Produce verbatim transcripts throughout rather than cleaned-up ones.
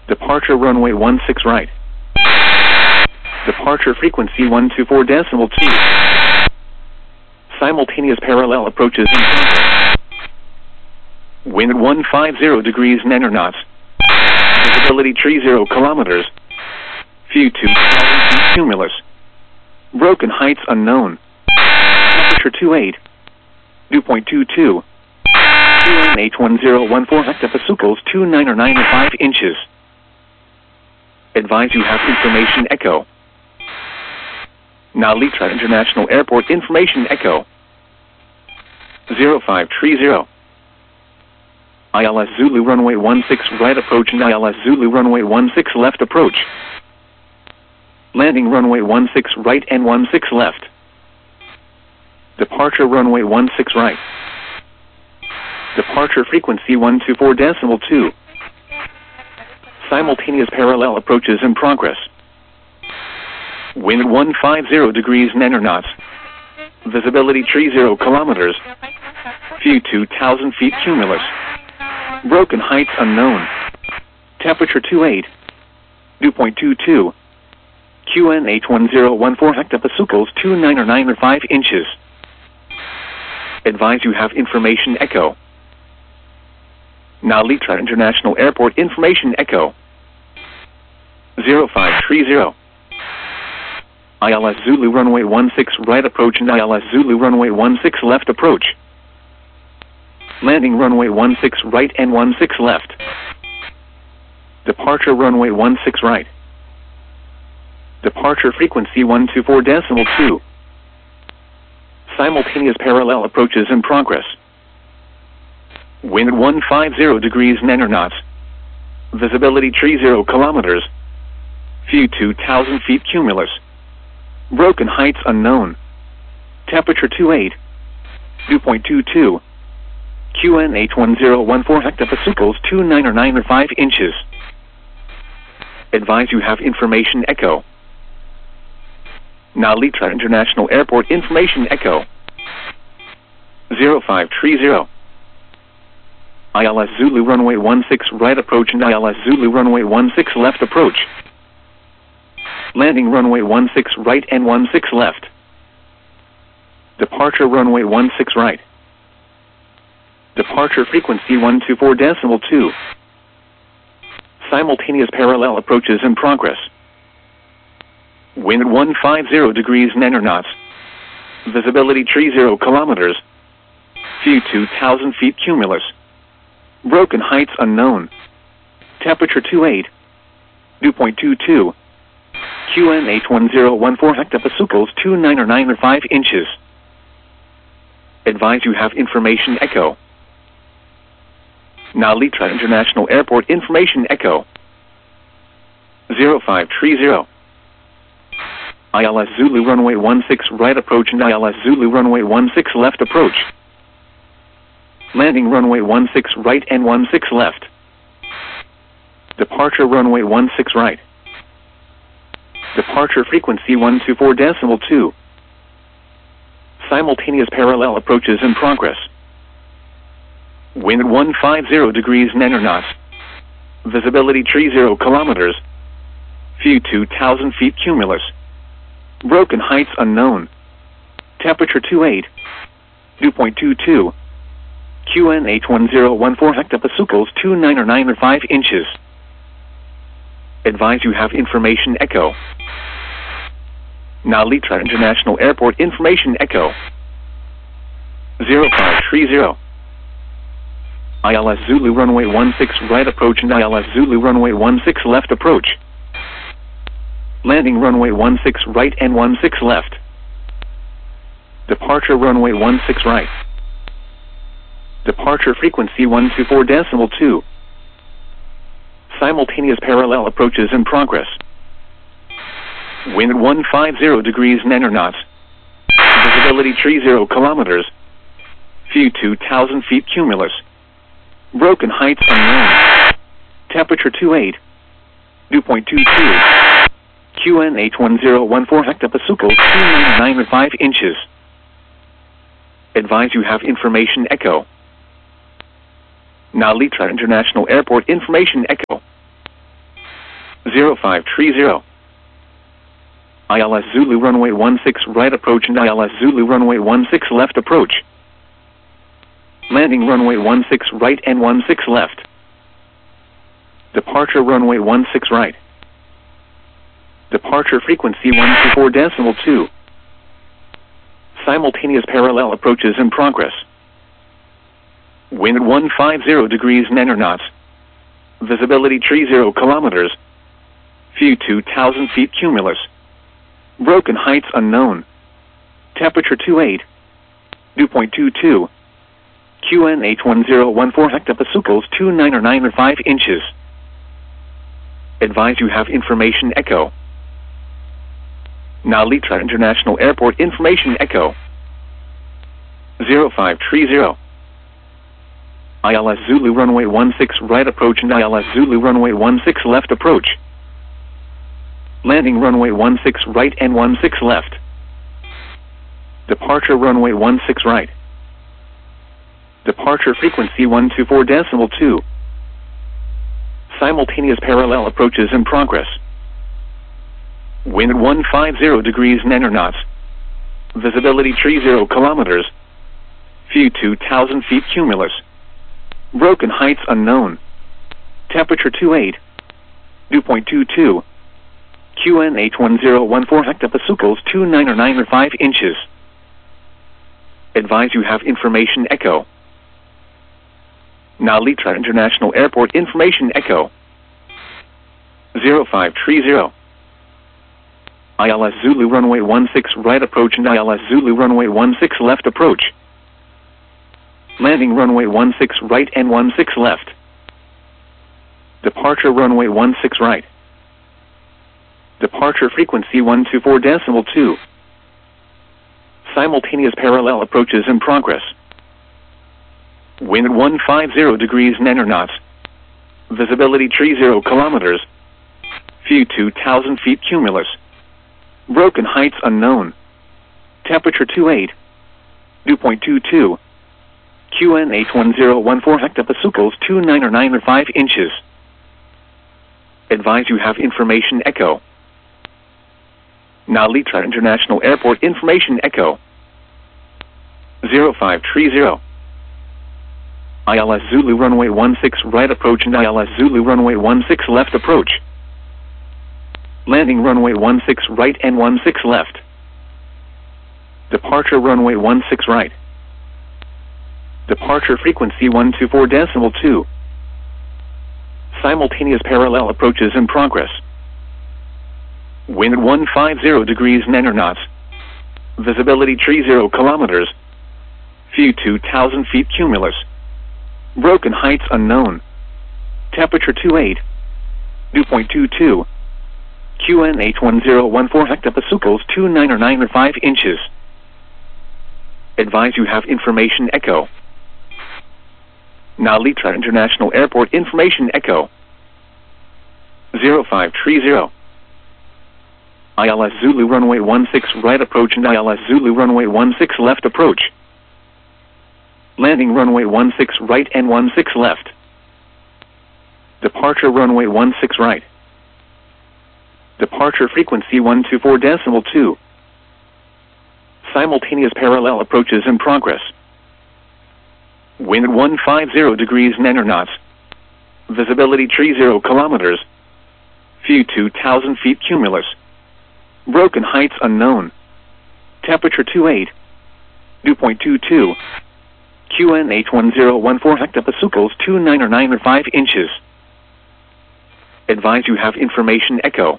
Departure runway one six right. Departure frequency one two four decimal two. Simultaneous parallel approaches in progress. Wind one five zero degrees nine knots. Visibility tree zero kilometers. View two thousand feet cumulus. Broken heights unknown. Temperature two eight. Dew point two two. Q N H one zero one four hectopascals two nine or nine five inches. Advise you have information echo. Now Litra International Airport information echo. zero five three zero. I L S Zulu runway one six right approach and I L S Zulu runway one six left approach. Landing runway one six right and one six left. Departure runway one six right. Departure frequency one two four decimal two. Simultaneous parallel approaches in progress. Wind one five zero degrees nine knots. Visibility tree zero kilometers. View two thousand feet cumulus. Broken heights unknown. Temperature two eight. Dew point two two. Q N H one zero one four hectopascals two nine or nine or five inches. Advise you have information echo. Now Litra International Airport information echo. zero five three zero. I L S Zulu runway one six right approach and I L S Zulu runway one six left approach. Landing runway one six right and one six left. Departure runway one six right. Departure frequency one two four decimal two. Simultaneous parallel approaches in progress. Wind one five zero degrees nine knots. Visibility tree zero kilometers. View two thousand feet cumulus. Broken heights unknown. Temperature two eight. Dew point two two. Q N H one zero one four hectopascals two nine or nine or five inches. Advise you have information echo. Now Litra International Airport information echo. zero five three zero. I L S Zulu runway one six right approach and I L S Zulu runway one six left approach. Landing runway one six right and one six left. Departure runway one six right. Departure frequency one two four decimal two. Simultaneous parallel approaches in progress. Wind one five zero degrees nine knots. Visibility tree zero kilometers. View two thousand feet cumulus. Broken heights unknown. Temperature two eight. Dew point two two. Q N H one zero one four hectopascals two nine or nine or five inches. Advise you have information echo. Now Litra International Airport information echo. zero five three zero. I L S Zulu runway one six right approach and I L S Zulu runway one six left approach. Landing runway one six right and one six left. Departure runway one six right. Departure frequency one two four decimal two. Simultaneous parallel approaches in progress. Wind one five zero degrees nine knots. Visibility tree zero kilometers. View two thousand feet cumulus. Broken heights unknown. Temperature two eight. Dew point two two. Q N H one zero one four hectopascals two nine or nine or five inches. Advise you have information echo. Now Litra International Airport information echo. zero five three zero. I L S Zulu runway one six right approach and I L S Zulu runway one six left approach. Landing runway one six right and one six left. Departure runway one six right. Departure frequency one two four decimal two. Simultaneous parallel approaches in progress. Wind one five zero degrees nine knots. Visibility tree zero kilometers. View two thousand feet cumulus. Broken heights unknown. Temperature two eight. Dew point two two. Q N H one zero one four hectopascals two nine nine or five inches. Advise you have information echo. Now Litra International Airport information echo. zero five three zero. I L S Zulu runway one six right approach and I L S Zulu runway one six left approach. Landing runway one six right and one six left. Departure runway one six right. Departure frequency one two four decimal two. Simultaneous parallel approaches in progress. Wind one five zero degrees nine knots. Visibility three zero kilometers. View two thousand feet cumulus. Broken heights unknown. Temperature two eight. Dew point two two. Q N H one zero one four hectopascals two nine or nine or five inches. Advise you have information echo. Now Litra International Airport information echo. zero five three zero. I L S Zulu runway one six right approach and I L S Zulu runway one six left approach. Landing runway one six right and one six left. Departure runway one six right. Departure frequency one two four decimal two. Simultaneous parallel approaches in progress. Wind one five zero degrees nine knots. Visibility three zero kilometers. View two thousand feet cumulus. Broken heights unknown. Temperature two eight. Dew point two two. Q N H one zero one four hectopascals two nine or nine or five inches. Advise you have information echo. Now Litra International Airport information echo. zero five three zero. I L S Zulu runway one six right approach and I L S Zulu runway one six left approach. Landing runway one six right and one six left. Departure runway one six right. Departure frequency one two four decimal two. Simultaneous parallel approaches in progress. Wind one five zero degrees nine knots. Visibility three zero kilometers. View two thousand feet cumulus. Broken heights unknown. Temperature two eight. Dew point two two. Q N H one zero one four hectopascals two nine or nine or five inches. Advise you have information echo. Now Litra International Airport information echo. zero five three zero. I L S Zulu runway one six right approach and I L S Zulu runway one six left approach. Landing runway one six right and one six left. Departure runway one six right. Departure frequency one two four decimal two. Simultaneous parallel approaches in progress. Wind one five zero degrees nine knots. Visibility three zero kilometers. View two thousand feet cumulus. Broken heights unknown. Temperature two eight. Dew point two two. Q N H one zero one four hectopascals two nine or nine or five inches. Advise you have information echo. Now Litra International Airport information echo. zero five three zero. I L S Zulu runway one six right approach and I L S Zulu runway one six left approach. Landing runway one six right and one six left. Departure runway one six right. Departure frequency one two four decimal two. Simultaneous parallel approaches in progress. Wind one five zero degrees nine knots. Visibility three zero kilometers. View two thousand feet cumulus. Broken heights unknown. Temperature two eight. Dew point two two. Q N H one zero one four hectopascals two nine or nine or five inches. Advise you have information echo.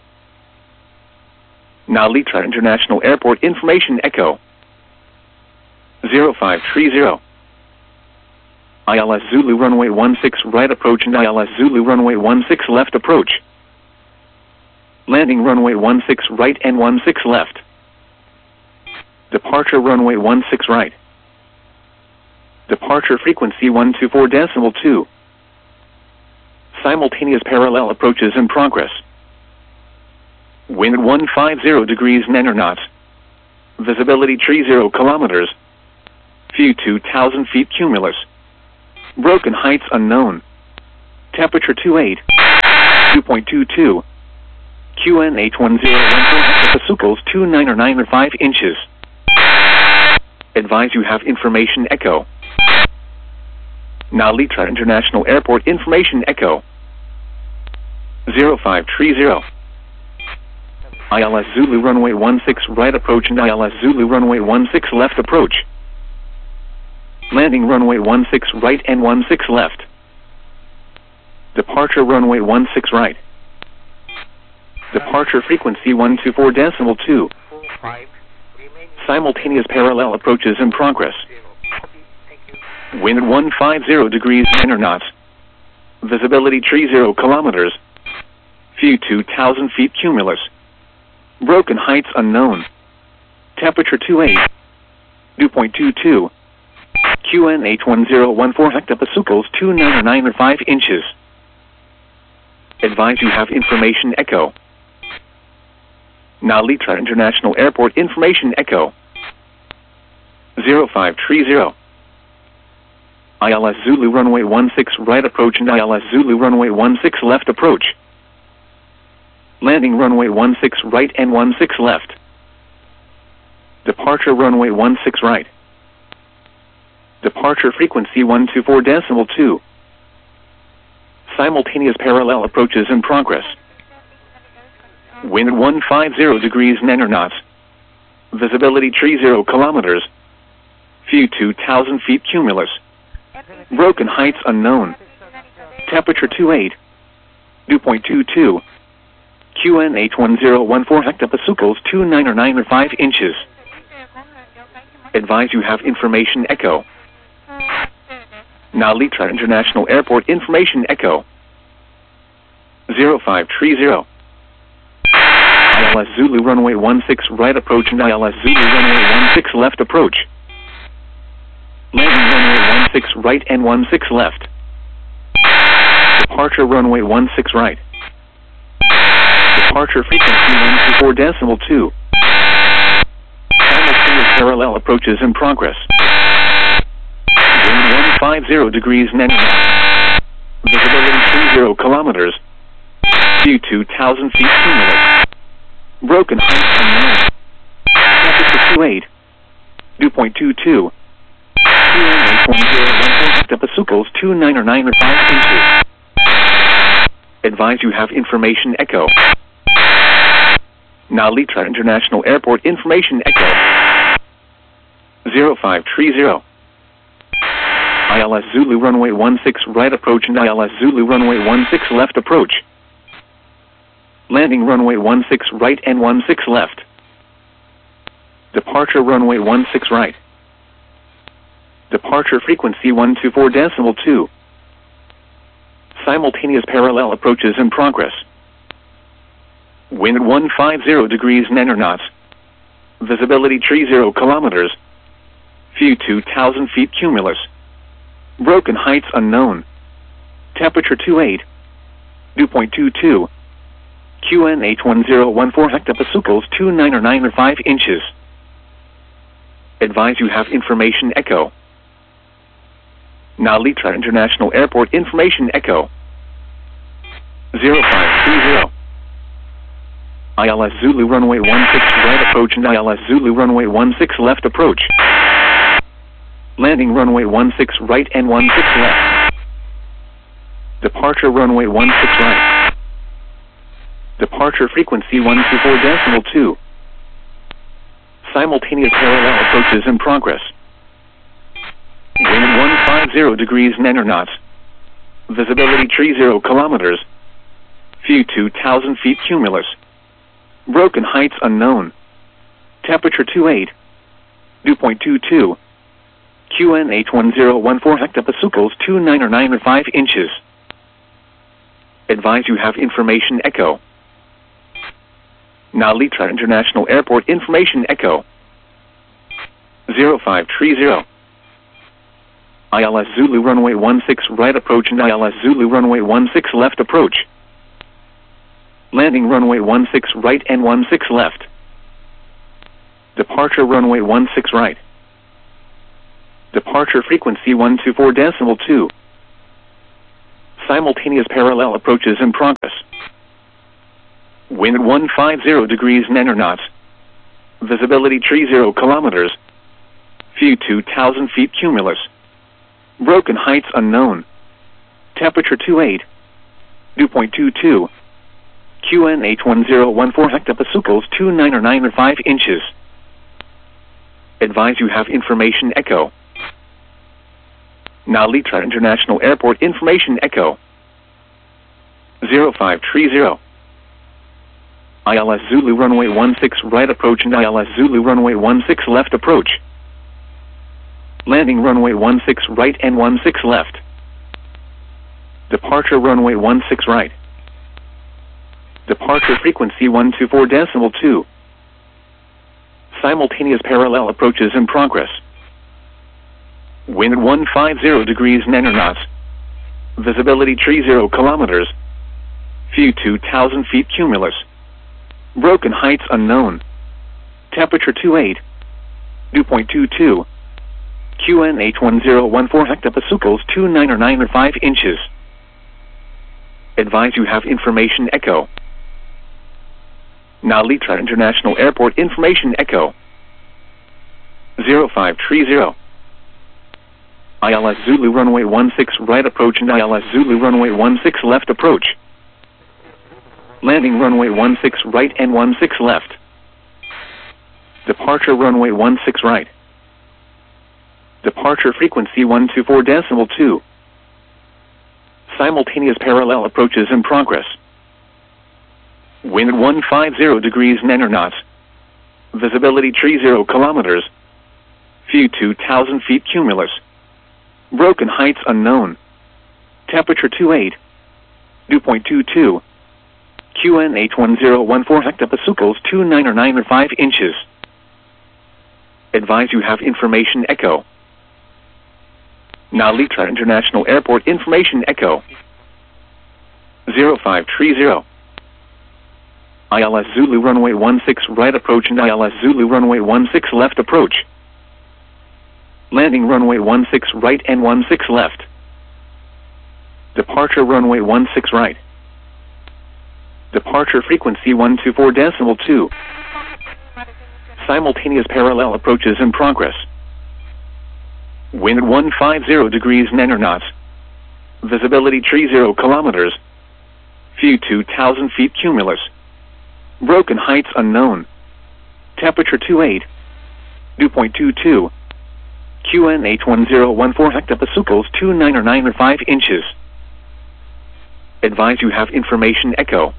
Now Litra International Airport information echo. zero five three zero. I L S Zulu runway one six right approach and I L S Zulu runway one six left approach. Landing runway one six right and one six left. Departure runway one six right. Departure frequency one two four decimal two. Simultaneous parallel approaches in progress. Wind one five zero degrees nine knots. Visibility three zero kilometers. View two thousand feet cumulus. Broken heights unknown. Temperature two eight. Dew point two two. Q N H one zero one four hectopascals two nine nine five inches. Advise you have information echo. Nalitra International Airport information echo. zero five three zero. I L S Zulu runway one six right approach and I L S Zulu runway one six left approach. Landing runway one six right and one six left. Departure runway one six right. Departure frequency one two four decimal two. Simultaneous parallel approaches in progress. Wind one five zero degrees nine knots. Visibility three zero kilometers. View two thousand feet cumulus. Broken heights unknown. Temperature two eight. Dew point two two. Q N H one zero one four hectopascals two nine nine five inches. Advise you have information echo. Nalitra International Airport information echo. zero five three zero. I L S Zulu runway one six right approach and I L S Zulu runway one six left approach. Landing runway one six right and one six left. Departure runway one six right. Departure frequency one two four decimal two. Simultaneous parallel approaches in progress. Wind one five zero degrees nine knots. Visibility three zero kilometers. View two thousand feet cumulus. Broken heights unknown. Temperature two eight. Dew point two two. Q N H one zero one four hectopascals two nine nine five inches. Advise you have information echo. Nalitra International Airport information echo. zero five three zero. I L S Zulu runway one six right approach and I L S Zulu runway one six left approach. Landing runway one six right and one six left. Departure runway one six right. Departure frequency one two four decimal two. Simultaneous parallel approaches in progress. Wind one five zero degrees nine knots. Visibility three zero kilometers. View two thousand feet cumulus. Broken heights unknown. Temperature two eight. Dew point two two. Q N H one zero one four hectopascals two nine nine five inches. Advise you have information echo. Nalitra International Airport information echo. zero five three zero. I L S Zulu runway one six right approach and I L S Zulu runway one six left approach. Landing runway one six right and one six left. Departure runway one six right. Departure frequency one two four decimal two. Simultaneous parallel approaches in progress. Wind one five zero degrees nine knots. Visibility three zero kilometers. View two thousand feet cumulus. Broken heights unknown. Temperature two eight. Dew point two two. Q N H one zero one four hectopascals two nine nine five inches. Advise you have information echo. Nalitra International Airport information echo. zero five three zero. I L S Zulu runway one six right approach and I L S Zulu runway one six left approach. Landing runway one six right and one six left. Departure runway one six right. Departure frequency one two four decimal two. Simultaneous parallel approaches in progress. Wind one five zero degrees nine knots. Visibility three zero kilometers. View two thousand feet cumulus. Broken heights unknown. Temperature two eight. Dew point two two. Q N H one zero one four hectopascals two nine nine five inches. Advise you have information echo. Nalitra International Airport information echo. zero five three zero. I L S Zulu runway one six right approach and I L S Zulu runway one six left approach. Landing runway one six right and one six left. Departure runway one six right. Departure frequency one two four decimal two. Simultaneous parallel approaches in progress. Wind at one five zero degrees nine knots. Visibility tree zero kilometers. View two thousand feet cumulus. Broken heights unknown. Temperature two eight. Dew point two two. Q N eight one zero one four hectopascals two nine or nine or five inches. Advise you have information echo. Now Litra International Airport information echo. zero five three zero. I L S Zulu runway one six right approach and I L S Zulu runway one six left approach. Landing runway one six right and one six left. Departure runway one six right. Departure frequency one two four decimal two. Simultaneous parallel approaches in progress. Wind at one five zero degrees nine knots. Visibility tree zero kilometers. View two thousand feet cumulus. Broken heights unknown. Temperature two eight. Dew point two two. Q N eight one zero one four hectopascals two nine or nine or five inches. Advise you have information echo. Now Litra International Airport information echo. zero five three zero. I L S Zulu runway one six right approach and I L S Zulu runway one six left approach. Landing runway one six right and one six left. Departure runway one six right. Departure frequency one two four decimal two. Simultaneous parallel approaches in progress. Wind at one five zero degrees nine knots. Visibility tree zero kilometers. View two thousand feet cumulus. Broken heights unknown. Temperature two eight. Dew point two two. Q N eight one zero one four hectopascals two nine or nine or five inches. Advise you have information echo. Now Litra International Airport information echo. zero five three zero. I L S Zulu runway one six right approach and I L S Zulu runway one six left approach. Landing runway one six right and one six left. Departure runway one six right. Departure frequency one two four decimal two. Simultaneous parallel approaches in progress. Wind at one five zero degrees nine knots. Visibility tree zero kilometers. View two thousand feet cumulus. Broken heights unknown. Temperature two eight. Dew point two two. Q N eight one zero one four hectopascals two nine or nine or five inches. Advise you have information echo.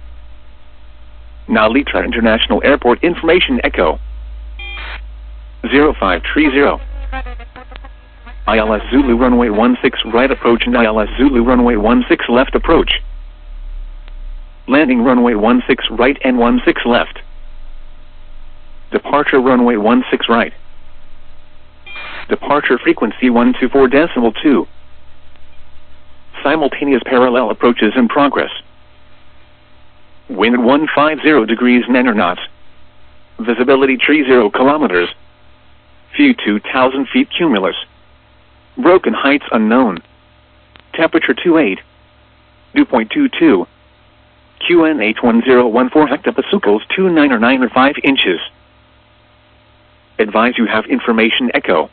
Now Litra International Airport information echo. zero five three zero. I L S Zulu runway one six right approach and I L S Zulu runway one six left approach. Landing runway one six right and one six left. Departure runway one six right. Departure frequency one two four decimal two. Simultaneous parallel approaches in progress. Wind at one five zero degrees nine knots. Visibility tree zero kilometers. View two thousand feet cumulus. Broken heights unknown. Temperature two eight. Dew point two two. Q N eight one zero one four hectopascals two nine or nine or five inches. Advise you have information echo.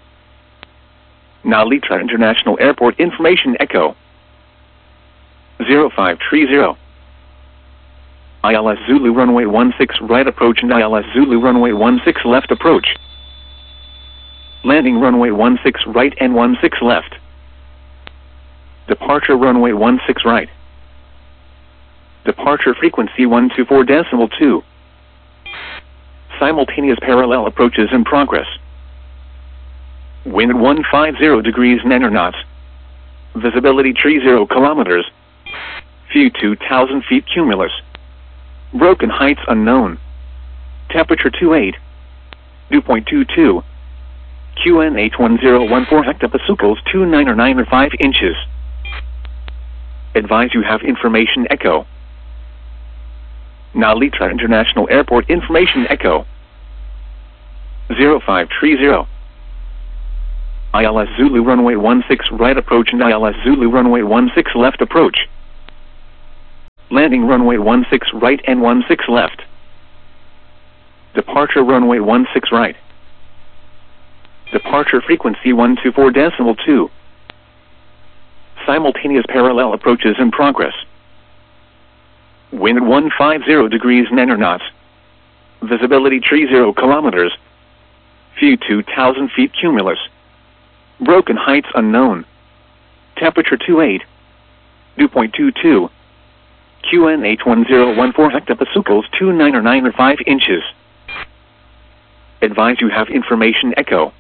Now Litra International Airport information echo. zero five three zero. I L S Zulu runway one six right approach and I L S Zulu runway one six left approach. Landing runway one six right and one six left. Departure runway one six right. Departure frequency one two four decimal two. Simultaneous parallel approaches in progress. Wind at one five zero degrees nine knots. Visibility tree zero kilometers. View two thousand feet cumulus. Broken heights unknown. Temperature two eight. Dew point two two. Q N eight one zero one four hectopascals two nine or nine or five inches. Advise you have information echo. Now Litra International Airport information echo. zero five three zero. I L S Zulu runway one six right approach and I L S Zulu runway one six left approach. Landing runway one six right and one six left. Departure runway one six right. Departure frequency one two four decimal two. Simultaneous parallel approaches in progress. Wind at one five zero degrees nine knots. Visibility three zero kilometers. View two thousand feet cumulus. Broken heights unknown. Temperature two eight. Dew point two two. Q N H one zero one four hectopascals two nine or nine or five inches. Advise you have information echo.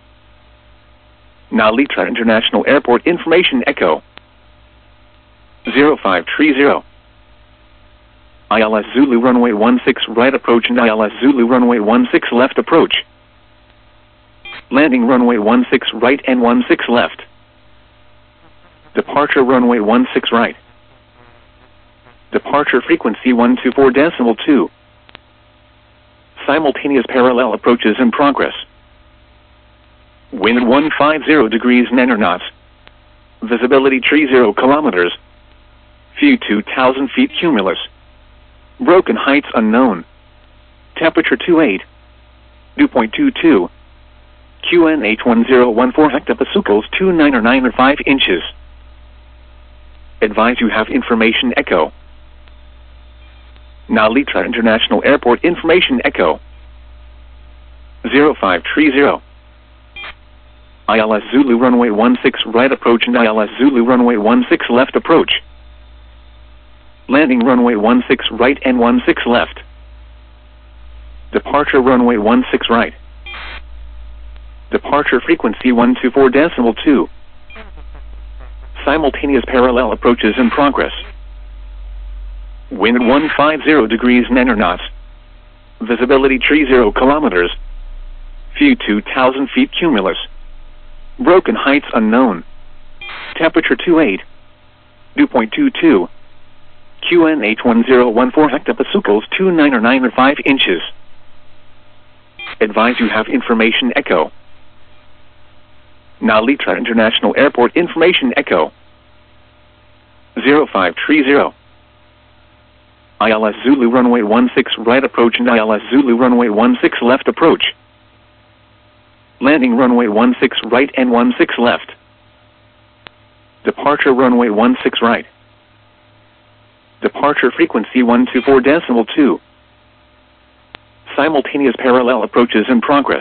Nalitra International Airport information echo. zero five three zero. I L S Zulu runway one six right approach and I L S Zulu runway one six left approach. Landing runway one six right and one six left. Departure runway one six right. Departure frequency one two four decimal two. Simultaneous parallel approaches in progress. Wind one five zero degrees nine knots. Visibility three zero kilometers. View two thousand feet cumulus. Broken heights unknown. Temperature two eight. Dew point two two. Q N H one zero one four hectopascals two nine or nine or five inches. Advise you have information echo. Nalitra International Airport information echo. zero five three zero. I L S Zulu runway one six right approach and I L S Zulu runway one six left approach. Landing runway one six right and one six left. Departure runway one six right. Departure frequency one two four decimal two. Simultaneous parallel approaches in progress. Wind one five zero degrees nine knots. Visibility three zero kilometers. View two thousand feet cumulus. Broken heights unknown. Temperature two eight. Dew point two two. Q N H one zero one four hectopascals two nine or nine or five inches. Advise you have information echo. Nalitra International Airport information echo. zero five three zero. I L S Zulu runway one six right approach and I L S Zulu runway one six left approach. Landing runway one six right and one six left. Departure runway one six right. Departure frequency one two four decimal two. Simultaneous parallel approaches in progress.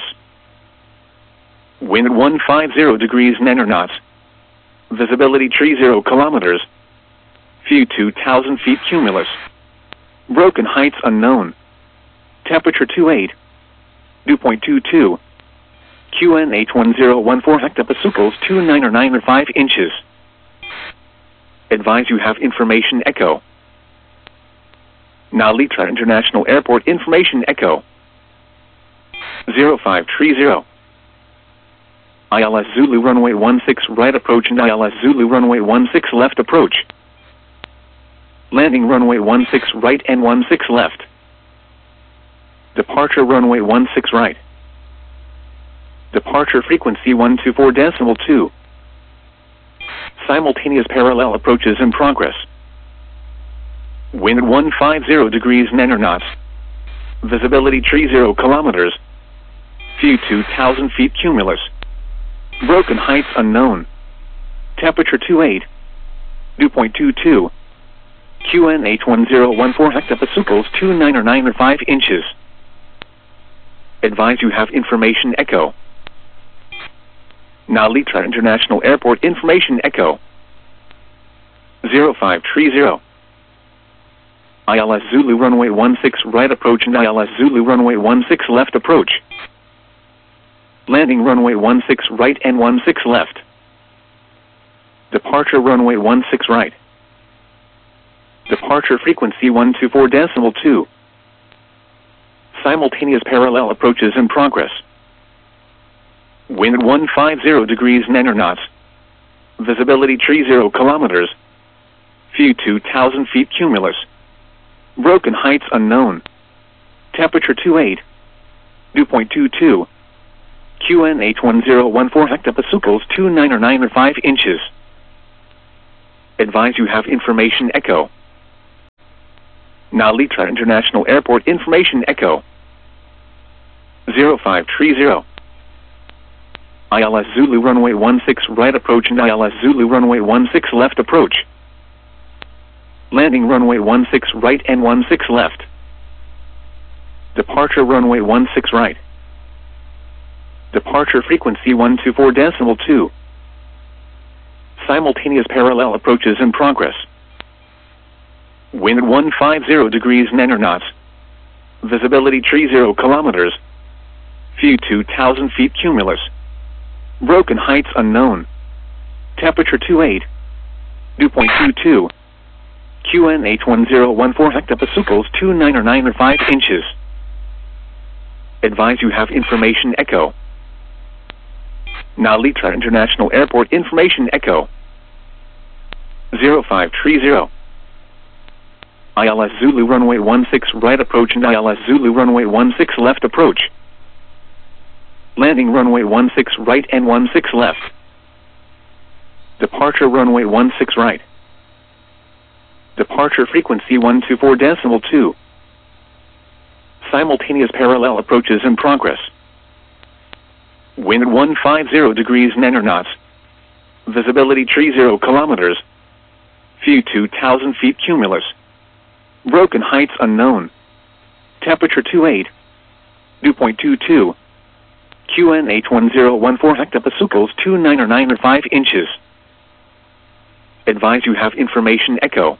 Wind one five zero degrees nine knots. Visibility three zero kilometers. View two thousand feet cumulus. Broken heights unknown. Temperature two eight. Dew point two two. Q N H one zero one four hectopascals two nine or nine or five inches. Advise you have information echo. Nalitra International Airport information echo. zero five three zero. I L S Zulu runway one six right approach and I L S Zulu runway one six left approach. Landing runway one six right and one six left. Departure runway one six right. Departure frequency one two four decimal two. Simultaneous parallel approaches in progress. Wind one five zero degrees nine knots. Visibility three zero kilometers. View two thousand feet cumulus. Broken heights unknown. Temperature two eight. Dew point two two. Q N H one zero one four hectopascals two nine or nine or five inches. Advise you have information echo. Nalitra International Airport information echo. zero five three zero. I L S Zulu runway one six right approach and I L S Zulu runway one six left approach. Landing runway one six right and one six left. Departure runway one six right. Departure frequency one two four decimal two. Simultaneous parallel approaches in progress. Wind one five zero degrees nine knots. Visibility three zero kilometers. View two thousand feet cumulus. Broken heights unknown. Temperature two eight. Dew point two two. Q N H one zero one four hectopascals two nine or nine or five inches. Advise you have information echo. Nalitra International Airport Information Echo. zero five three zero. I L S Zulu runway one six right approach and I L S Zulu runway one six left approach. Landing runway one six right and one six left. Departure runway one six right. Departure frequency one two four decimal two. Simultaneous parallel approaches in progress. Wind one five zero degrees nine knots. Visibility three zero kilometers. View two thousand feet cumulus. Broken heights unknown. Temperature two eight. Dew point two two. Q N H one zero one four hectopascals two nine or nine or five inches. Advise you have information echo. Nalitra International Airport Information Echo. zero five three zero. I L S Zulu runway one six right approach and I L S Zulu runway one six left approach. Landing runway one six right and one six left. Departure runway one six right. Departure frequency one two four decimal two. Simultaneous parallel approaches in progress. Wind one five zero degrees nine knots. Visibility three zero kilometers. View two thousand feet cumulus. Broken heights unknown. Temperature two eight. Dew point two two. Q N H one zero one four hectopascals two nine or nine or five inches. Advise you have information echo.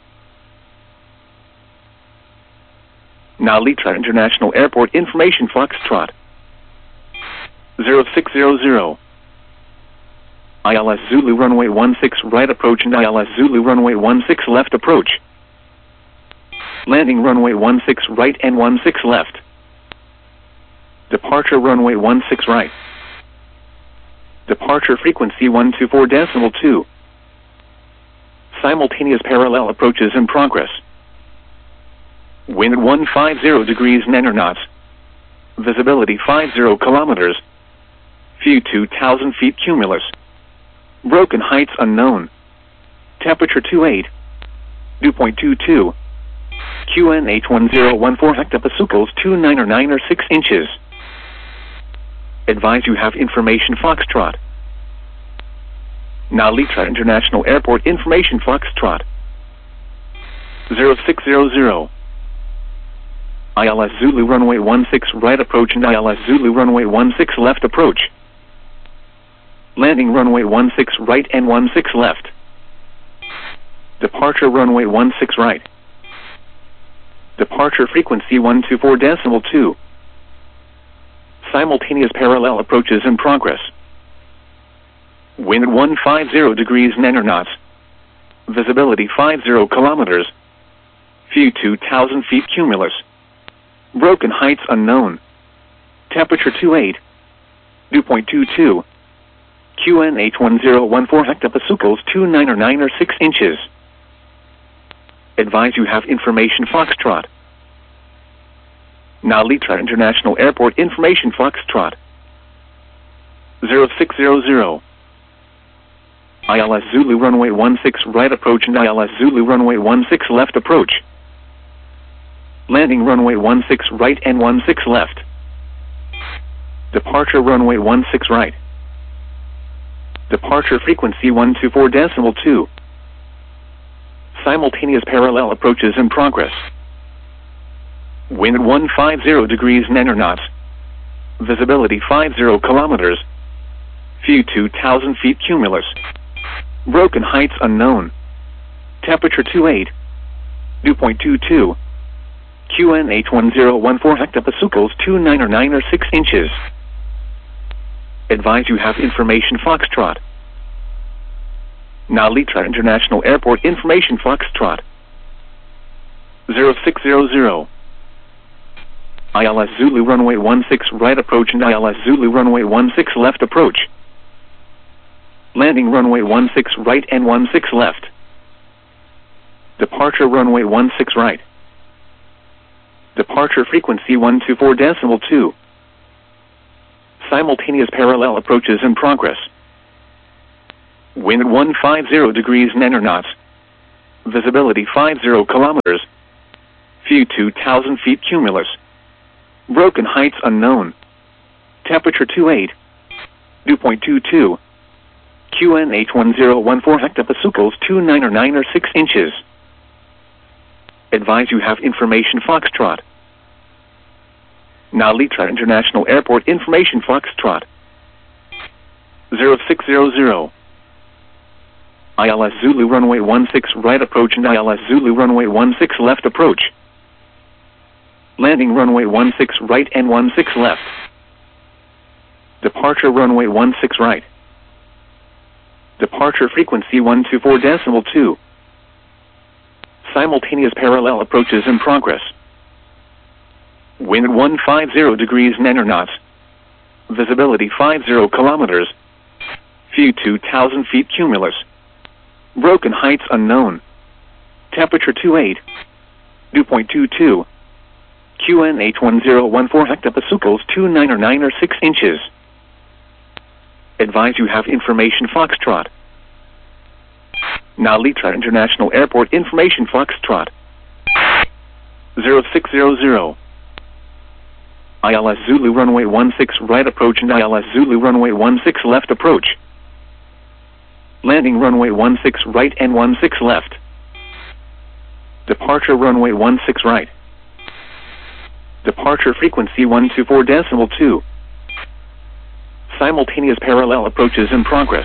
Nalitra International Airport Information Foxtrot. zero six zero zero. I L S Zulu runway one six right approach and I L S Zulu runway one six left approach. Landing runway one six right and one six left. Departure runway one six right. Departure frequency one two four decimal two. Simultaneous parallel approaches in progress. Wind one five zero degrees nine knots. Visibility five zero kilometers. View two thousand feet cumulus. Broken heights unknown. Temperature two eight. Dew point two two. Q N H one zero one four hectopascals two nine or nine or six inches. Advise you have information Foxtrot. Nalitra International Airport Information Foxtrot. zero six zero zero. I L S Zulu runway one six right approach and I L S Zulu runway one six left approach. Landing runway one six right and one six left. Departure runway one six right. Departure frequency one two four decimal two. Simultaneous parallel approaches in progress. Wind one five zero degrees nine knots. Visibility five zero kilometers. View two thousand feet cumulus. Broken heights unknown. Temperature two eight. Dew point two two. Q N H one zero one four hectopascals two nine or nine or six inches. Advise you have information Foxtrot. Nalitra International Airport Information Foxtrot. zero six zero zero. I L S Zulu runway one six right approach and I L S Zulu runway one six left approach. Landing runway one six right and one six left. Departure runway one six right. Departure frequency one two four decimal two. Simultaneous parallel approaches in progress. Wind one five zero degrees nine knots. Visibility five zero kilometers. View two thousand feet cumulus. Broken heights unknown. Temperature two eight. Dew point two two. Q N H one zero one four hectopascals two nine or nine or six inches. Advise you have information Foxtrot. Nalitra International Airport Information Foxtrot. zero six zero zero. I L S Zulu runway one six right approach and I L S Zulu runway one six left approach. Landing runway one six right and one six left. Departure runway one six right. Departure frequency one two four decimal two. Simultaneous parallel approaches in progress. Wind one five zero degrees nine knots. Visibility five zero kilometers. View two thousand feet cumulus. Broken heights unknown. Temperature twenty-eight. Dew point two two. Q N H one zero one four hectopascals two nine or nine or six inches. Advise you have information Foxtrot. Nalitra International Airport information Foxtrot. zero six zero zero. I L S Zulu runway one six right approach and I L S Zulu runway one six left approach. Landing runway one six right and one six left. Departure runway one six right. Departure frequency one two four decimal two. Simultaneous parallel approaches in progress. Wind one five zero degrees nanoknots. Visibility five zero kilometers. View two thousand feet cumulus. Broken heights unknown. Temperature twenty-eight. Dew point two two. Q N H one zero one four hectopascals two nine or nine or six inches. Advise you have information Foxtrot. Nalitra International Airport information Foxtrot. zero six zero zero. I L S Zulu runway one six right approach and I L S Zulu runway one six left approach. Landing runway one six right and one six left. Departure runway one six right. Departure frequency one two four decimal two. Simultaneous parallel approaches in progress.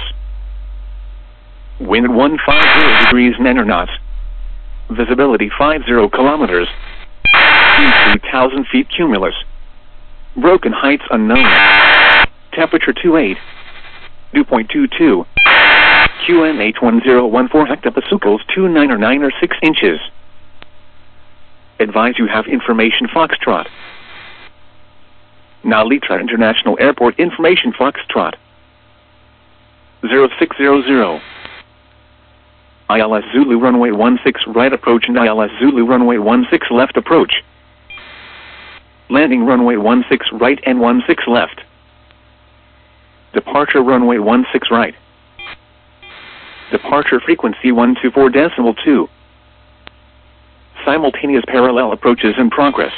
Wind one five zero degrees nanoknots. Visibility five zero kilometers. View two thousand feet cumulus. Broken heights unknown. Temperature twenty-eight. Dew point two two. Q N H one zero one four hectopascals two nine or nine or six inches. Advise you have information Foxtrot. Nalitra International Airport information Foxtrot. zero six zero zero. I L S Zulu runway one six right approach and I L S Zulu runway one six left approach. Landing runway one six right and one six left. Departure runway one six right. Departure frequency one two four decimal two. Simultaneous parallel approaches in progress.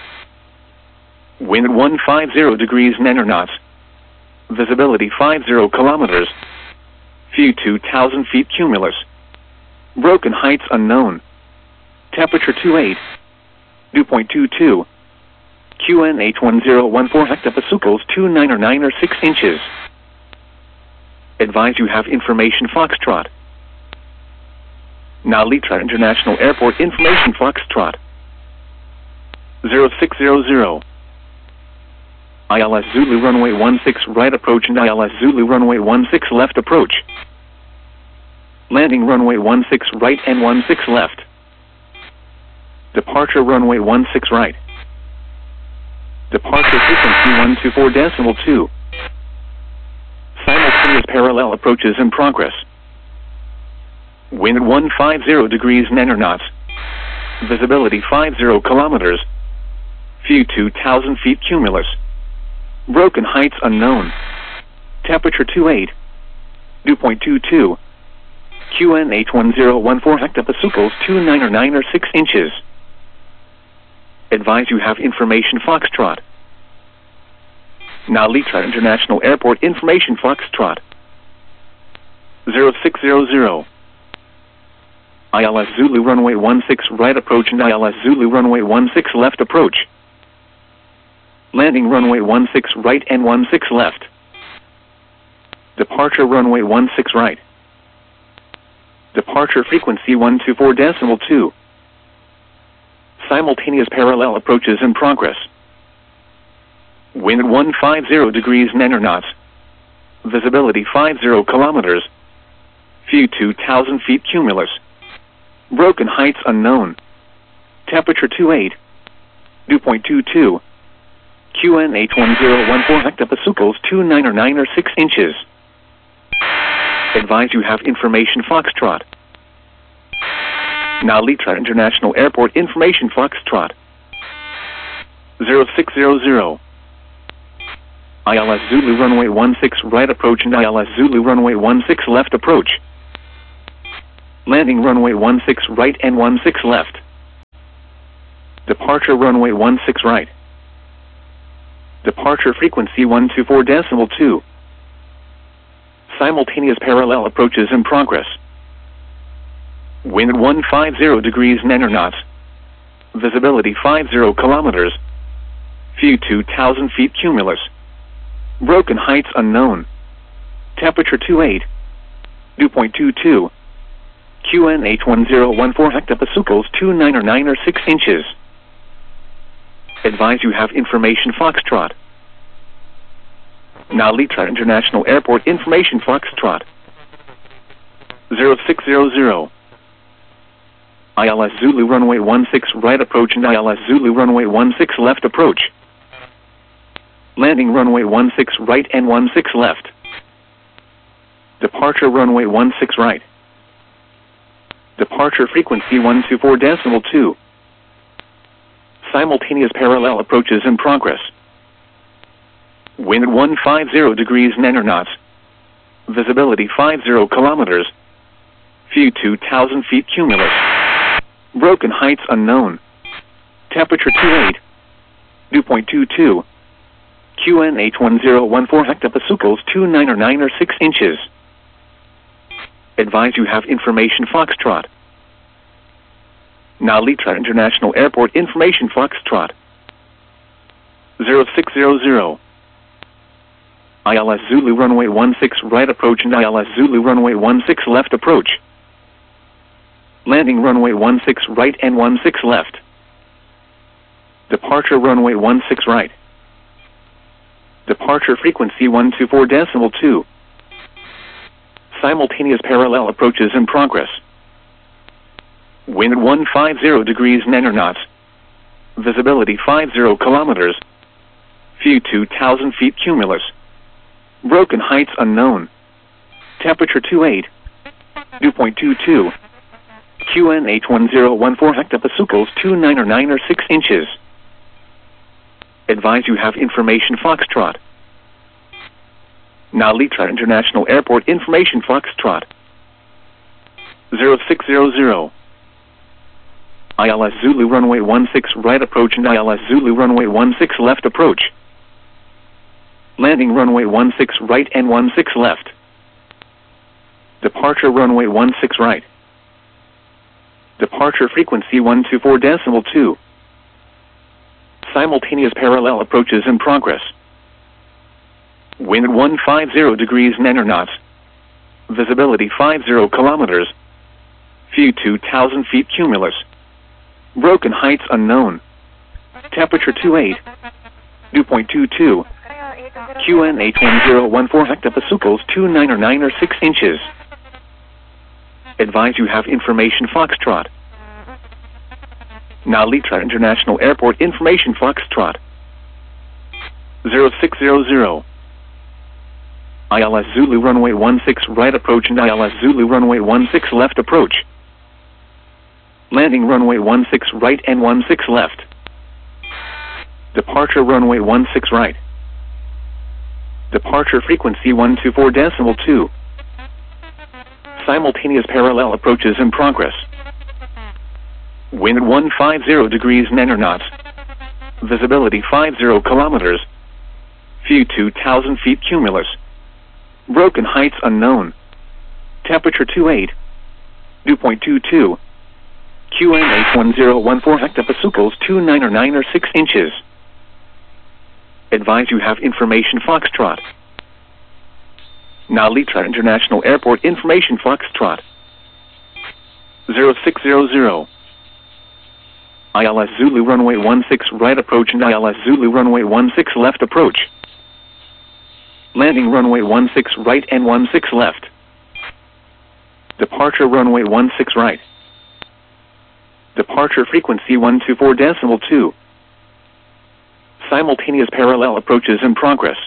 Wind one five zero degrees nanoknots. Visibility five zero kilometers. View two thousand feet cumulus. Broken heights unknown. Temperature twenty-eight. Dew point two two. Q N H one zero one four hectopascals two nine or nine or six inches. Advise you have information Foxtrot. Nalitra International Airport information Foxtrot. zero six zero zero. I L S Zulu runway one six right approach and I L S Zulu runway one six left approach. Landing runway one six right and one six left. Departure runway one six right. Departure frequency one two four decimal two. Simultaneous parallel approaches in progress. Wind one five zero degrees nanoknots. Visibility five zero kilometers. View two thousand feet cumulus. Broken heights unknown. Temperature twenty-eight. Dew point two two. Q N H one zero one four hectopascals two nine or nine or six inches. Advise you have information Foxtrot. Nalitra International Airport information Foxtrot. zero six zero zero. I L S Zulu runway one six right approach and I L S Zulu runway one six left approach. Landing runway one six right and one six left. Departure runway one six right. Departure frequency one two four decimal two. Simultaneous parallel approaches in progress. Wind one five zero degrees nanoknots. Visibility five zero kilometers. View two thousand feet cumulus. Broken heights unknown. Temperature twenty-eight. Dew point two two. Q N H one zero one four hectopascals two nine or nine or six inches. Advise you have information Foxtrot. Nalitra International Airport information Foxtrot. zero six zero zero. I L S Zulu runway one six right approach and I L S Zulu runway one six left approach. Landing runway one six right and one six left. Departure runway one six right. Departure frequency one two four decimal two. Simultaneous parallel approaches in progress. Wind one five zero degrees nine knots. Visibility five zero kilometers. View two thousand feet cumulus. Broken heights unknown. Temperature two eight. Dew point two two. Q N H one zero one four hectopascals two nine or nine or six inches. Advise you have information Foxtrot. Now Litra International Airport information Foxtrot. zero six zero zero. I L S Zulu runway one six right approach and I L S Zulu runway one six left approach. Landing runway one six right and one six left. Departure runway one six right. Departure frequency one two four decimal two. Simultaneous parallel approaches in progress. Wind one five zero degrees nine knots. Visibility five zero kilometers. View two thousand feet cumulus. Broken heights unknown. Temperature two eight. Dew point two two. Q N H one zero one four hectopascals two nine or nine or six inches. Advise you have information Foxtrot. Now Litra International Airport information Foxtrot. zero six zero zero. I L S Zulu runway one six right approach and I L S Zulu runway one six left approach. Landing runway one six right and one six left. Departure runway one six right. Departure frequency one two four decimal two. Simultaneous parallel approaches in progress. Wind one five zero degrees nine knots. Visibility five zero kilometers. View two thousand feet cumulus. Broken heights unknown. Temperature two eight. Dew point two two. Q N H one zero one four hectopascals two nine or nine or six inches. Advise you have information Foxtrot. Now Litra International Airport information Foxtrot. zero six zero zero. I L S Zulu runway one six right approach and I L S Zulu runway one six left approach. Landing runway one six right and one six left. Departure runway one six right. Departure frequency one two four decimal two. Simultaneous parallel approaches in progress. Wind one five zero degrees nine knots. Visibility five zero kilometers. View two thousand feet cumulus. Broken heights unknown. Temperature two eight. Dew point two two. Q N H one zero one four hectopascals two nine or nine or six inches. Advise you have information Foxtrot. Now Litra International Airport information Foxtrot. zero six zero zero. I L S Zulu runway one six right approach and I L S Zulu runway one six left approach. Landing runway one six right and one six left. Departure runway one six right. Departure frequency one two four decimal two. Simultaneous parallel approaches in progress. Wind one five zero degrees nine knots. Visibility five zero kilometers. View two thousand feet cumulus. Broken heights unknown. Temperature two eight. Dew point two two. Q N H one zero one four hectopascals two nine or nine or six inches. Advise you have information Foxtrot. Now Litra International Airport information Foxtrot. zero six zero zero. I L S Zulu runway one six right approach and I L S Zulu runway one six left approach. Landing runway one six right and one six left. Departure runway one six right. Departure frequency one two four decimal two. Simultaneous parallel approaches in progress.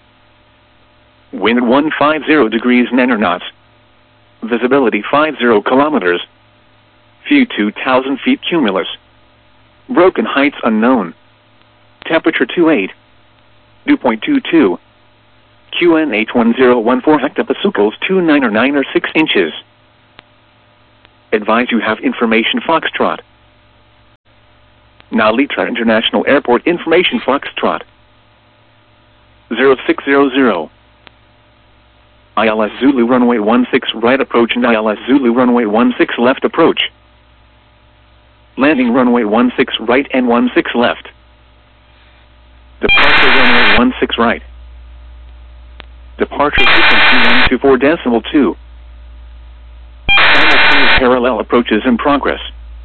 Wind one five zero degrees nine knots. Visibility five zero kilometers. View two thousand feet cumulus. Broken heights unknown. Temperature two eight. Dew point two two. Q N H one zero one four hectopascals two nine or nine or six inches. Advise you have information Foxtrot. Nalitra International Airport Information Foxtrot. zero six zero zero. I L S Zulu runway one six right approach and I L S Zulu runway one six left approach. Landing runway one six right and one six left. Departure runway one six right. Departure frequency one two four decimal two. Simultaneous parallel approaches in progress.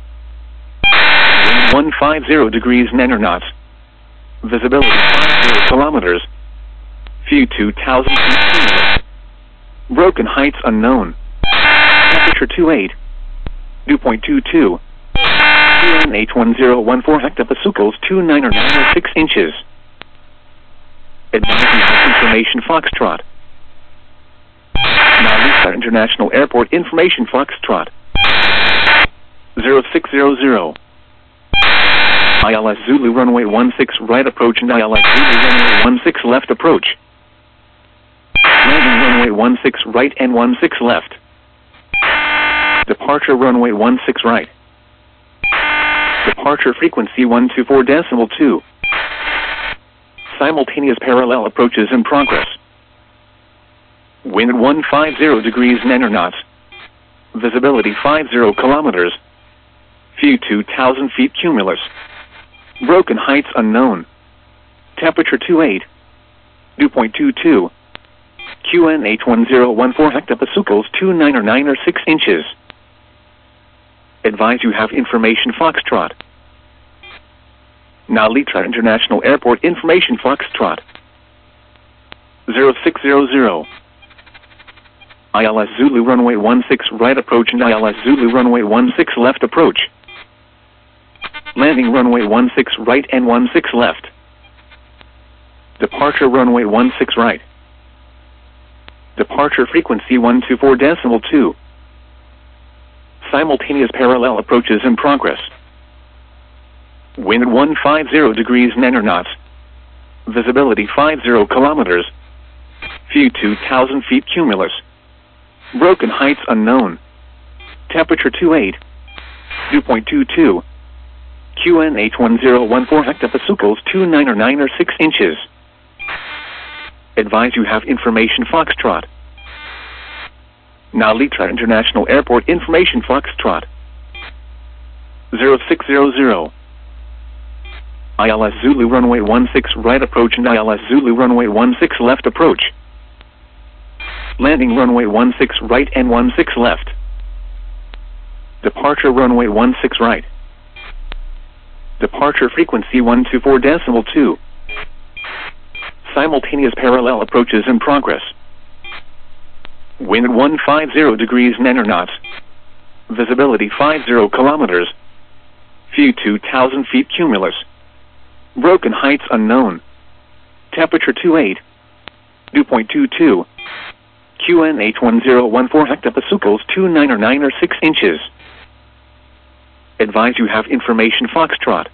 Wind one five zero degrees nine knots. Visibility five zero kilometers. View two thousand feet cumulus. Broken heights unknown. Temperature two eight. Dew point two two. Q N H one zero one four hectopascals two nine or nine or six inches. Advising Information Foxtrot. Nalitra International Airport Information Foxtrot. zero six zero zero. I L S Zulu runway one six right approach and I L S Zulu runway one six left approach. Landing runway one six right and one six left. Departure runway one six right. Departure frequency one two four decimal two. Simultaneous parallel approaches in progress. Wind one five zero degrees nine knots. Visibility five zero kilometers. View two thousand feet cumulus. Broken heights unknown. Temperature two eight. Dew point two two. Q N H one zero one four hectopascals two nine or nine or six inches. Advise you have Information Foxtrot. Nalitra International Airport Information Foxtrot. zero six zero zero. I L S Zulu runway one six right approach and I L S Zulu runway one six left approach. Landing runway one six right and one six left. Departure runway one six right. Departure frequency one two four decimal two. Simultaneous parallel approaches in progress. Wind one five zero degrees nine knots. Visibility five zero kilometers. View two thousand feet cumulus. Broken heights unknown. Temperature two eight. Dew point two two. Q N H one zero one four hectopascals two nine or nine or six inches. Advise you have Information Foxtrot. Nalitra International Airport Information Foxtrot. zero six zero zero. I L S Zulu runway one six right approach and I L S Zulu runway one six left approach. Landing runway one six right and one six left. Departure runway one six right. Departure frequency one two four decimal two. Simultaneous parallel approaches in progress. Wind one five zero degrees nine knots. Visibility five zero kilometers. View two thousand feet cumulus. Broken heights unknown. Temperature two eight. Dew point two two. Q N H one zero one four hectopascals two nine or nine or six inches. Advise you have Information Foxtrot.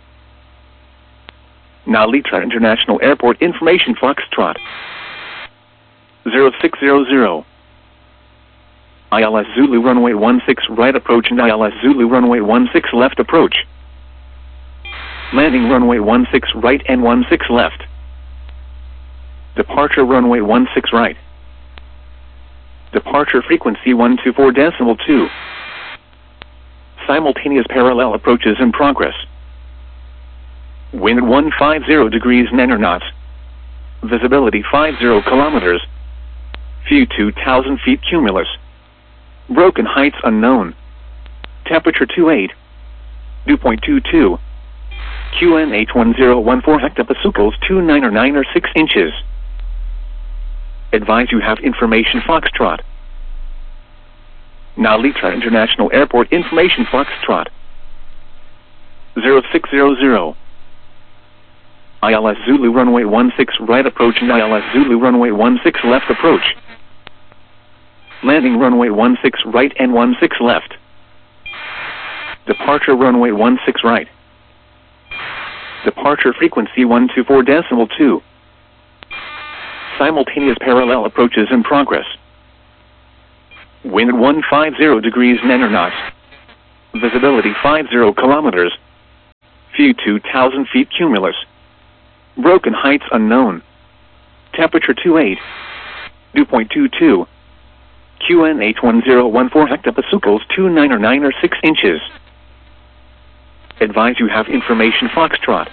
Nalitra International Airport Information Foxtrot. zero six zero zero. I L S Zulu runway one six right approach and I L S Zulu runway one six left approach. Landing runway one six right and one six left. Departure runway one six right. Departure frequency one two four decimal two. Simultaneous parallel approaches in progress. Wind one five zero degrees nine knots. Visibility five zero kilometers. View two thousand feet cumulus. Broken heights unknown. Temperature two eight. Dew point two two. Q N H one zero one four hectopascals two nine or nine or six inches. Advise you have Information Foxtrot. Nalitra International Airport Information Foxtrot. zero six zero zero. I L S Zulu runway one six right approach and I L S Zulu runway one six left approach. Landing runway one six right and one six left. Departure runway one six right. Departure frequency one two four decimal two. Simultaneous parallel approaches in progress. Wind one five zero degrees nine knots. Visibility five zero kilometers. View View two thousand feet cumulus. Broken heights unknown. Temperature two eight. Dew point two two. Q N H one zero one four hectopascals two nine or nine or six inches. Advise you have information Foxtrot.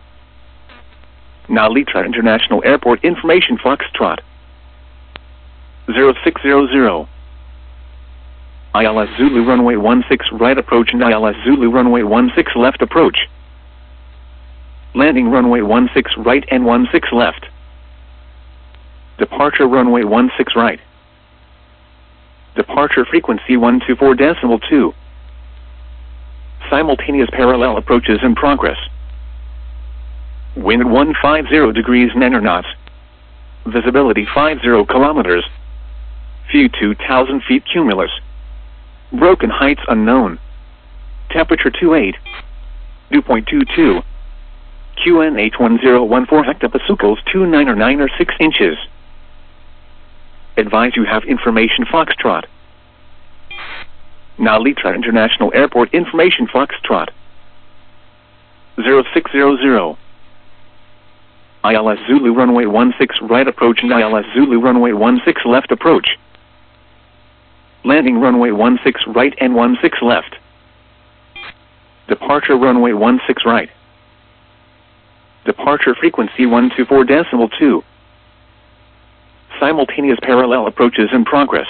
Now Litra International Airport information Foxtrot. zero six zero zero. I L S Zulu runway one six right approach and I L S Zulu runway one six left approach. Landing runway one six right and one six left. Departure runway one six right. Departure frequency one two four decimal two. Simultaneous parallel approaches in progress. Wind one five zero degrees nanoknots. Visibility five zero kilometers. View two thousand feet cumulus. Broken heights unknown. Temperature two eight. Dew point two two. Q N H one zero one four hectopascals two nine or nine or six inches. Advise you have information Foxtrot. Now Litra International Airport information Foxtrot. zero six zero zero. I L S Zulu runway one six right approach and I L S Zulu runway one six left approach. Landing runway one six right and one six left. Departure runway one six right. Departure frequency one two four decimal two. Simultaneous parallel approaches in progress.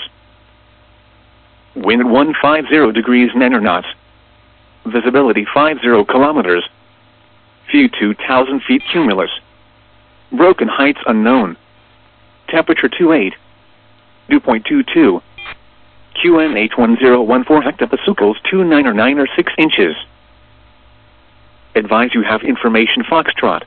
Wind one five zero degrees nanoknots. Visibility five zero kilometers. View two thousand feet cumulus. Broken heights unknown. Temperature two eight. Dew point two two. Q N H one zero one four hectopascals two nine or nine or six inches. Advise you have information Foxtrot.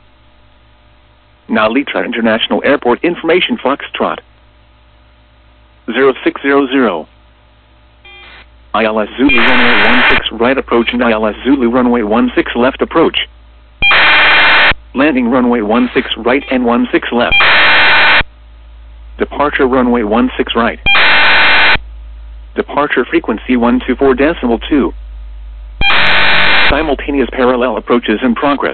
Now Litra International Airport information Foxtrot. zero six zero zero. I L S Zulu runway one six right approach and I L S Zulu runway one six left approach. Landing runway one six right and one six left. Departure runway one six right. Departure frequency one two four decimal two. Simultaneous parallel approaches in progress.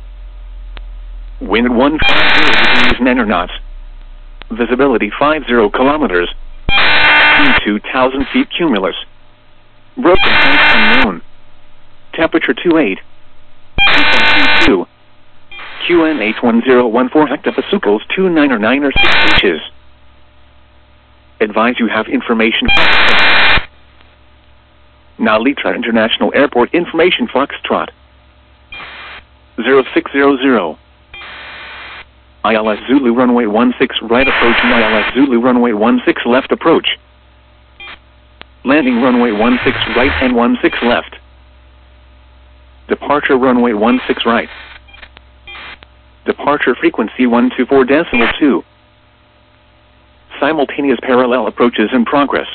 Wind one five zero degrees nanoknots. Visibility five zero kilometers. View two thousand feet cumulus. Broken heights unknown. Temperature two eight. Dew point two two. Q N H one zero one four hectopascals two nine or nine or six inches. Advise you have information Foxtrot. Now Litra International Airport information Foxtrot. zero six zero zero. I L S Zulu runway one six right approach and I L S Zulu runway one six left approach. Landing runway one six right and one six left. Departure runway one six right. Departure frequency one two four decimal two. Simultaneous parallel approaches in progress.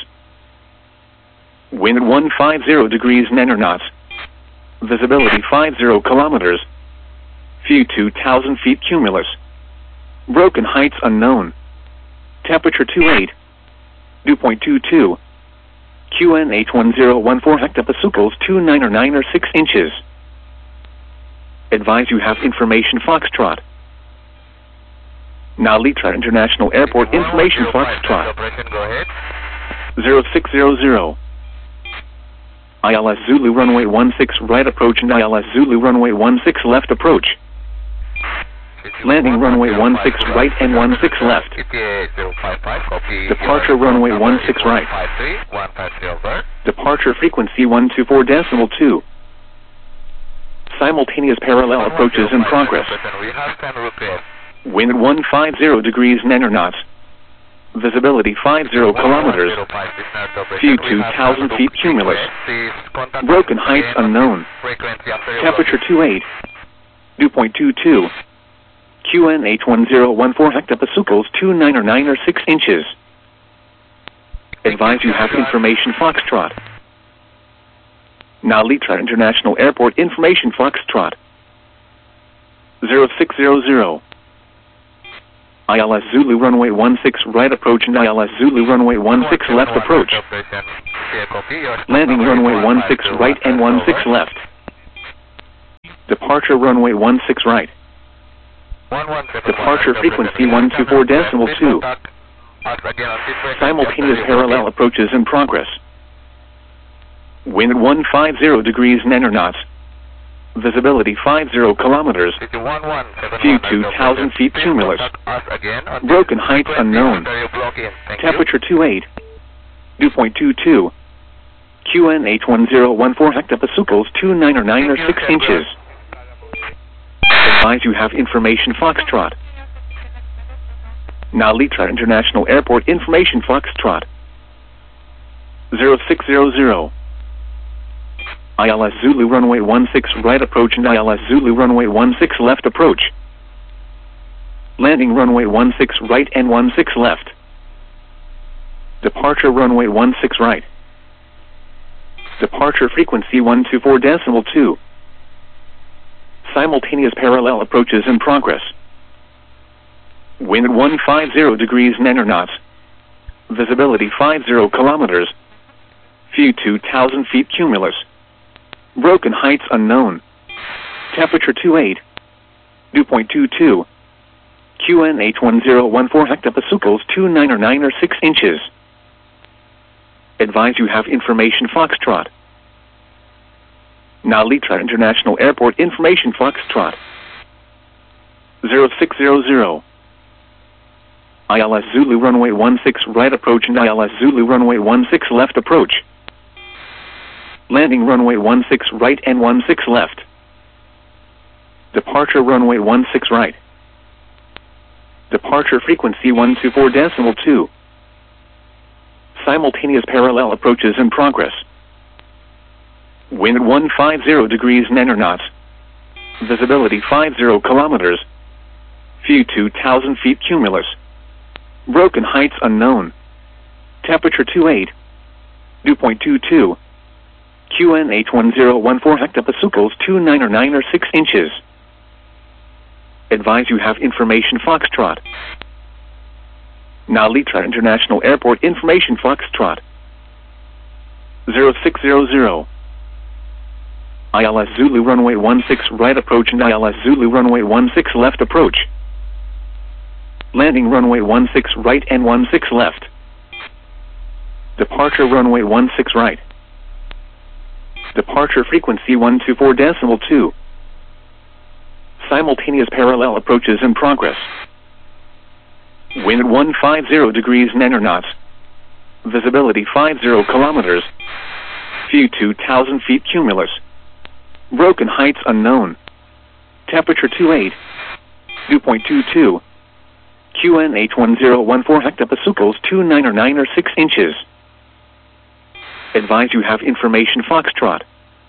Wind one five zero degrees nanoknots. Visibility five zero kilometers. View two thousand feet cumulus. Broken heights unknown. Temperature two eight. Dew point two two. Q N H one zero one four hectopascals two nine or nine or six inches. Advise you have information Foxtrot. Now Litra International Airport information Foxtrot. zero six zero zero. I L S Zulu runway one six right approach and I L S Zulu runway one six left approach. Landing runway one six right and one six left. Departure runway one six right. Departure frequency one two four decimal two. Simultaneous parallel approaches in progress. Wind one five zero degrees nanoknots. Visibility five zero kilometers. View two thousand feet cumulus. Broken heights unknown. Temperature two eight. Dew point two two. Q N H one zero one four hectopascals two nine or nine or six inches. Advise you have information Foxtrot. Now Litra International Airport information Foxtrot. zero six zero zero. I L S Zulu runway one six right approach and I L S Zulu runway one six left approach. Landing runway one six right and one six left. Departure runway one six right. Departure frequency one two four decimal two. Simultaneous parallel approaches in progress. Wind one five zero degrees nine knots. Visibility five zero kilometers. View two thousand feet cumulus. Broken heights unknown. Temperature two eight. Dew point two two. Q N H one zero one four hectopascals two nine or nine or six inches. Advise you have information Foxtrot. Nalitra International Airport information Foxtrot. zero six zero zero. I L S Zulu runway one six right approach and I L S Zulu runway one six left approach. Landing runway one six right and one six left. Departure runway one six right. Departure frequency one two four decimal two. Simultaneous parallel approaches in progress. Wind one five zero degrees nine knots. Visibility five zero kilometers. View two thousand feet cumulus. Broken heights unknown. Temperature two eight. Dew point two two. Q N H one zero one four hectopascals two nine or nine or six inches. Advise you have information Foxtrot. Nalitra International Airport information Foxtrot. zero six zero zero. I L S Zulu runway one six right approach and I L S Zulu runway one six left approach. Landing runway one six right and one six left. Departure runway one six right. Departure frequency one two four decimal two. Simultaneous parallel approaches in progress. Wind one five zero degrees nine knots. Visibility five zero kilometers. View two thousand feet cumulus. Broken heights unknown. Temperature two eight. Dew point two two. Q N H one zero one four hectopascals two nine or nine or six inches. Advise you have information Foxtrot. Nalitra International Airport information Foxtrot. zero six zero zero. I L S Zulu runway one six right approach and I L S Zulu runway one six left approach. Landing runway one six right and one six left. Departure runway one six right. Departure frequency one two four decimal two. Simultaneous parallel approaches in progress. Wind one five zero degrees nine knots. Visibility five zero kilometers. View two thousand feet cumulus. Broken heights unknown. Temperature two eight. Dew point two two. Q N H one zero one four hectopascals two nine or nine or six inches. Advise you have information Foxtrot.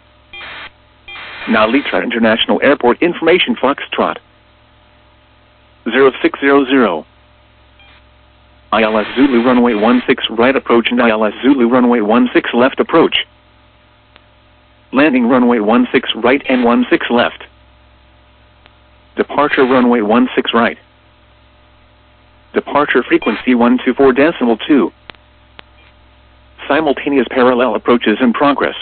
Nalitra International Airport information Foxtrot. zero six zero zero. I L S Zulu runway one six right approach and I L S Zulu runway one six left approach. Landing runway one six right and one six left. Departure runway one six right. Departure frequency one two four decimal two. Simultaneous parallel approaches in progress.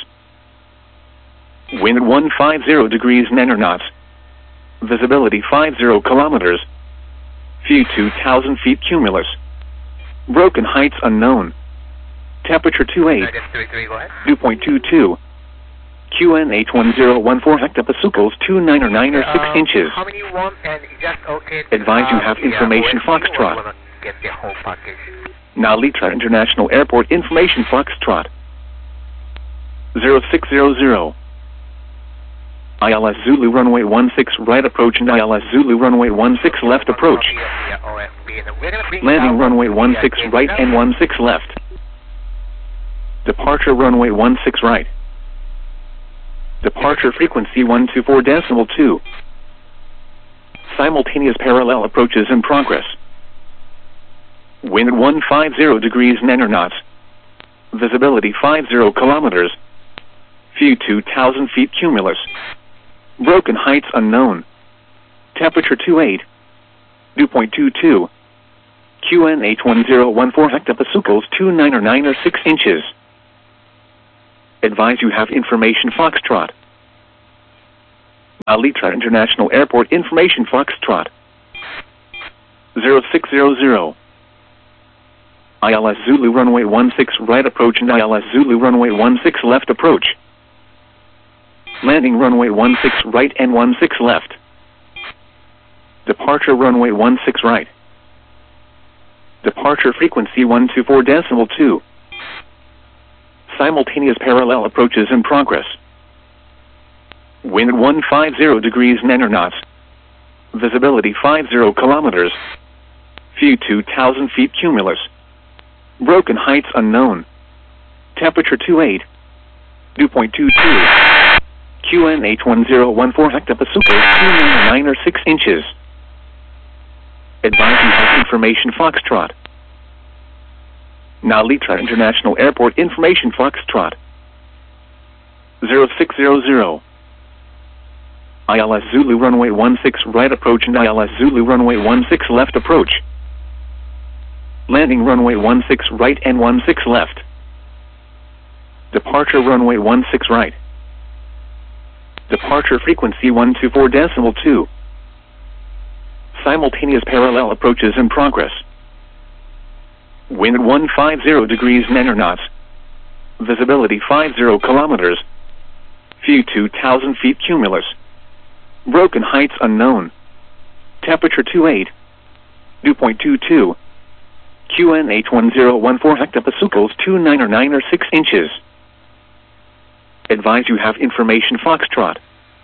Wind one five zero degrees nine knots. Visibility five zero kilometers. View two thousand feet cumulus. Broken heights unknown. Temperature two eight. Dew point two two. Q N H one zero one four hectopascals two nine or nine or six uh, inches. How many want and just okay. Advise you uh, have yeah, information when you Foxtrot. wanna get the whole package. Nalitra International Airport information Foxtrot. zero six zero zero. I L S Zulu runway one six right approach and I L S Zulu runway one six left approach. Landing runway one six right and one six left. Departure runway one six right. Departure frequency one two four decimal two. Simultaneous parallel approaches in progress. Wind one five zero degrees nine knots. Visibility five zero kilometers. View two thousand feet cumulus. Broken heights unknown. Temperature two eight. Dew point two two. Q N H one zero one four hectopascals two nine or nine or six inches. Advise you have information Foxtrot. Alitra International Airport information Foxtrot. zero six zero zero. I L S Zulu runway one six right approach and I L S Zulu runway one six left approach. Landing runway one six right and one six left. Departure runway one six right. Departure frequency one two four decimal two. Simultaneous parallel approaches in progress. Wind one five zero degrees nine knots. Visibility fifty kilometers. View two thousand feet cumulus. Broken heights unknown. Temperature twenty-eight. Dew point two two. Q N H one zero one four hectopascal two ninety-nine or six inches. Advise you have information Foxtrot. Nalitra International Airport information Foxtrot. zero six zero zero. I L S Zulu runway one six right approach and I L S Zulu runway one six left approach. Landing runway one six right and one six left. Departure runway one six right. Departure frequency one two four decimal two. Simultaneous parallel approaches in progress. Wind one five zero degrees nine knots. Visibility fifty kilometers. View two thousand feet cumulus. Broken heights unknown. Temperature twenty-eight. Dew point two two. Q N H one zero one four hectopascals two ninety-nine or six inches. Advise you have information Foxtrot.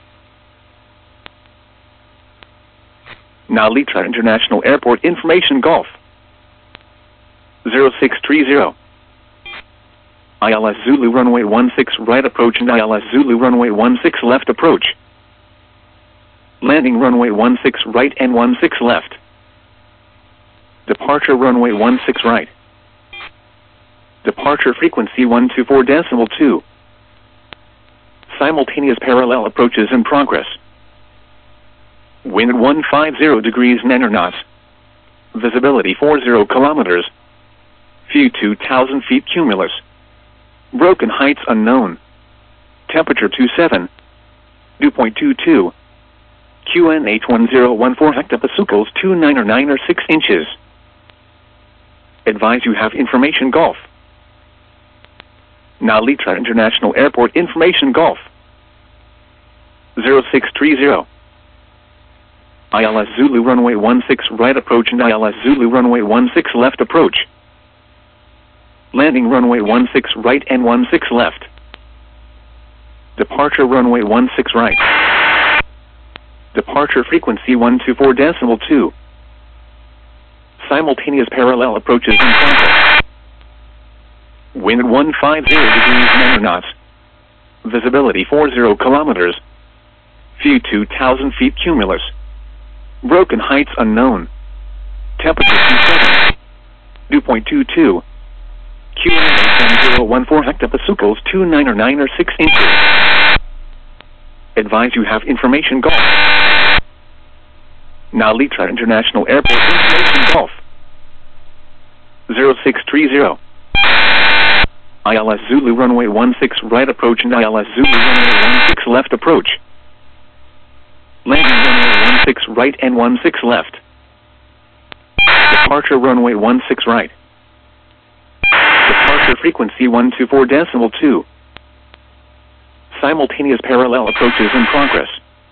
Nalitra International Airport information Golf. zero six three zero. I L S Zulu runway one six right approach and I L S Zulu runway one six left approach. Landing runway one six right and one six left. Departure runway one six right. Departure frequency one two four decimal two. Simultaneous parallel approaches in progress. Wind one five zero degrees nine knots. Visibility forty kilometers. View two thousand feet cumulus. Broken heights unknown. Temperature twenty-seven. Dew point two two. Q N H one zero one four hectopascals two ninety-nine or six inches. Advise you have information Golf. Nalitra International Airport information Golf. zero six three zero. I L S Zulu runway one six right approach and I L S Zulu runway one six left approach. Landing runway one six right and one six left. Departure runway one six right. Departure frequency one two four decimal two. Simultaneous parallel approaches in progress. Wind one five zero degrees nine knots. Visibility forty kilometers. View two thousand feet cumulus. Broken heights unknown. Temperature twenty-seven. Dew point two two. Q N H one zero one four hectopascals two ninety-nine or six inches. Advise you have information Golf. Nalitra International Airport information Golf. zero six three zero. I L S Zulu runway one six right approach and I L S Zulu runway one six left approach. Landing runway one six right and one six left. Departure runway one six right. Departure frequency one two four decimal two. Simultaneous parallel approaches in progress.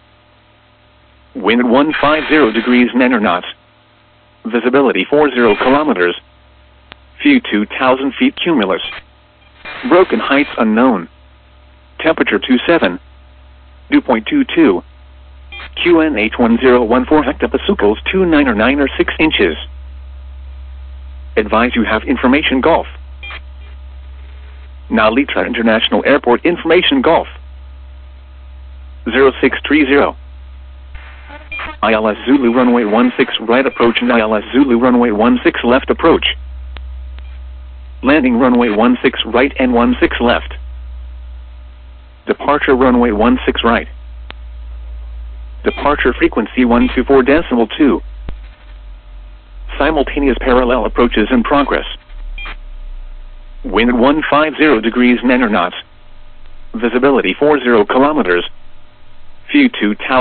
Wind one five zero degrees nine knots. Visibility forty kilometers. View two thousand feet cumulus. Broken heights unknown. Temperature twenty-seven. Dew point two two. Q N H one zero one four hectopascals two ninety-nine or six inches. Advise you have information Golf. Nalitra International Airport information Golf. zero six three zero. I L S Zulu runway one six right approach and I L S Zulu runway one six left approach. Landing runway one six right and one six left. Departure runway one six right. Departure frequency one two four decimal two. Simultaneous parallel approaches in progress. Wind one five zero degrees nine knots. Visibility forty kilometers. View two thousand